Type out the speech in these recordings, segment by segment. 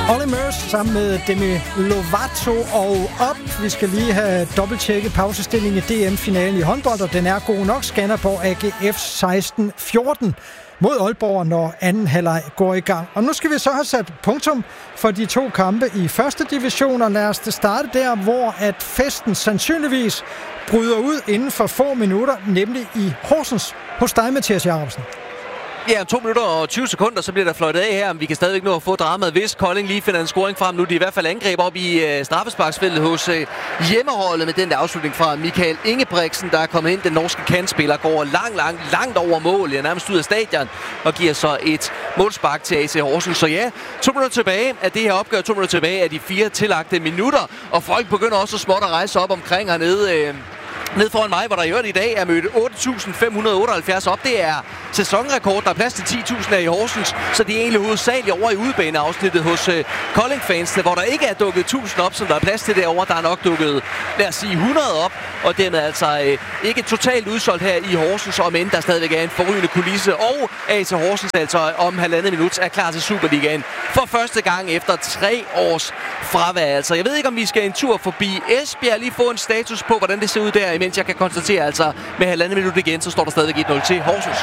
Olly Murs sammen med Demi Lovato og op. Vi skal lige have dobbelttjekket pausestillingen i DM-finalen i håndbold, og den er god nok. Skanderborg AGF 16-14 mod Aalborg, når anden halvleg går i gang. Og nu skal vi så have sat punktum for de to kampe i første division, og lad os starte der, hvor at festen sandsynligvis bryder ud inden for få minutter, nemlig i Horsens hos dig, Mathias Jacobsen. Ja, 2 minutter og 20 sekunder, så bliver der fløjtet af her. Vi kan stadigvæk nå at få dramaet, hvis Kolding lige finder en scoring frem. Nu de i hvert fald angreb op i straffesparksfeltet hos hjemmeholdet med den der afslutning fra Michael Ingebrigtsen, der er kommet ind. Den norske kantspiller går langt over mål. Ja, nærmest ud af stadion og giver så et målspark til AC Horsens. Så ja, 2 minutter tilbage af det her opgør. 2 minutter tilbage af de 4 tillagte minutter. Og folk begynder også småt at rejse op omkring hernede. Ned foran mig, hvor der i øvrigt i dag er mødt 8.578 op. Det er sæsonrekord. Der er plads til 10.000 her i Horsens, så det er egentlig hovedsageligt over i udebaneafsnittet hos Kolding-fansene, hvor der ikke er dukket 1.000 op, som der er plads til derovre. Der er nok dukket, lad os sige, 100 op, og dermed altså ikke totalt udsolgt her i Horsens, og men der stadigvæk er en forrygende kulisse. Og AC Horsens altså om 1,5 minut er klar til Superligaen for første gang efter 3 års fravær. Altså, jeg ved ikke, om vi skal en tur forbi Esbjerg, lige få en status på, hvordan det ser ud der, imens jeg kan konstatere, altså med 1,5 minut igen, så står der stadigvæk 1-0 til Horsens.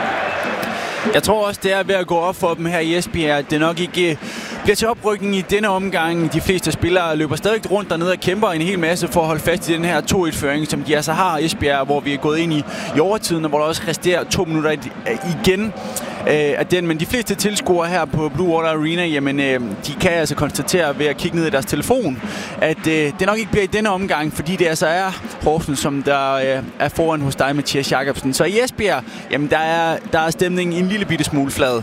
Jeg tror også, det er ved at gå op for dem her i Esbjerg. Det nok ikke bliver til oprykning i denne omgang. De fleste spillere løber stadig rundt dernede og kæmper en hel masse for at holde fast i den her 2-1-føring, som de altså har i Esbjerg, hvor vi er gået ind i overtiden, og hvor der også resterer 2 minutter igen af den. Men de fleste tilskuere her på Blue Water Arena, jamen, de kan altså konstatere ved at kigge ned i deres telefon, at det nok ikke bliver i denne omgang, fordi det altså er Horsens, som der er foran hos dig, Mathias Jacobsen. Så i Esbjerg, jamen, der er stemningen en lille bitte smule flad.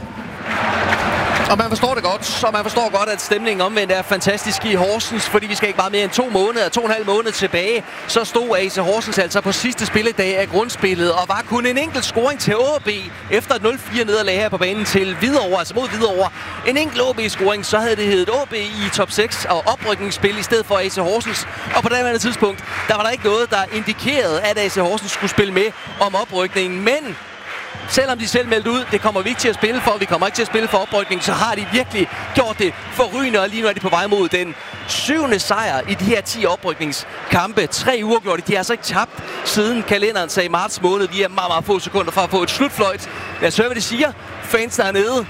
Og man forstår det godt, og man forstår godt, at stemningen omvendt er fantastisk i Horsens, fordi vi skal ikke bare mere end 2,5 måneder tilbage, så stod AC Horsens altså på sidste spilledag af grundspillet, og var kun en enkelt scoring til AaB efter et 0-4 nederlag her på banen til Hvidovre, altså mod Hvidovre. En enkelt AaB-scoring, så havde det heddet AaB i top 6 og oprykningsspil i stedet for AC Horsens. Og på det tidspunkt, der var der ikke noget, der indikerede, at AC Horsens skulle spille med om oprykningen, men selvom de selv meldte ud, det kommer vi ikke til at spille for, vi kommer ikke til at spille for oprykning, så har de virkelig gjort det forrygende, og lige nu er de på vej mod den 7. sejr i de her 10 oprykningskampe. 3 uafgjorte, de har altså ikke tabt siden kalenderen sagde marts måned. Vi er meget få sekunder fra at få et slutfløjt. Lad os høre, hvad de siger. Fans dernede.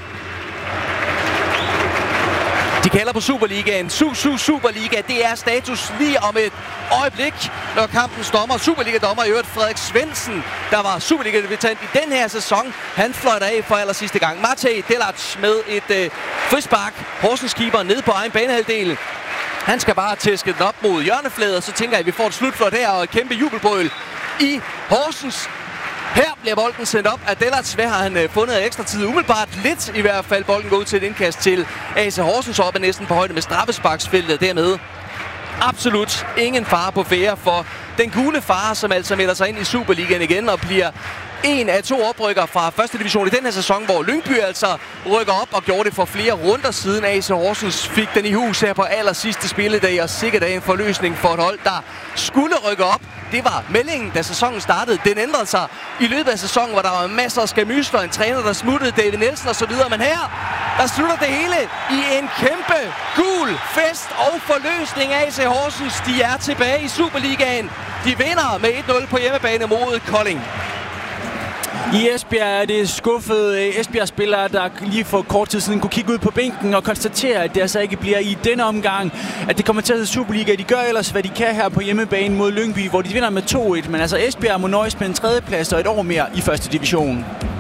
De kalder på Superligaen. Superliga, det er status lige om et øjeblik, når kampens dommer, Superliga-dommer i øvrigt Frederik Svendsen, der var Superliga-debutant i den her sæson. Han fløjter af for aller sidste gang. Matej Delac med et frispark. Horsens keeper nede på egen banehalvdel. Han skal bare tæske den op mod hjørnefladet, og så tænker jeg, at vi får et slutfløjt her og et kæmpe jubelbrøl i Horsens. Her bliver bolden sendt op af Delac. Hvad har han fundet ekstra tid? Umiddelbart lidt i hvert fald. Bolden går ud til et indkast til AC Horsens, op er næsten på højde med straffesparksfeltet dermed. Absolut ingen fare på færde for den gule fare, som altså melder sig ind i Superligaen igen og bliver en af 2 oprykker fra første division i den her sæson, hvor Lyngby altså rykker op og gjorde det for flere runder siden. AC Horsens fik den i hus her på aller sidste spilledag, og sikkert en forløsning for et hold, der skulle rykke op. Det var meldingen, da sæsonen startede. Den ændrede sig i løbet af sæsonen, hvor der var masser af skamysler, en træner, der smuttede, David Nielsen osv. Men her, der slutter det hele i en kæmpe gul fest og forløsning af AC Horsens. De er tilbage i Superligaen. De vinder med 1-0 på hjemmebane mod Kolding. I Esbjerg er det skuffede Esbjerg-spillere, der lige for kort tid siden kunne kigge ud på bænken og konstatere, at det altså ikke bliver i denne omgang, at det kommer til at hedde Superliga. De gør ellers, hvad de kan her på hjemmebane mod Lyngby, hvor de vinder med 2-1. Men altså Esbjerg må nøjes med en 3. plads og et år mere i første division.